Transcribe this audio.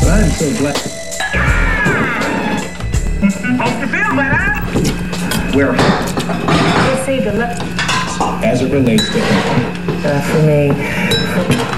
I'm so glad. Hope you feel better. We're They say the left as it relates to him. for me.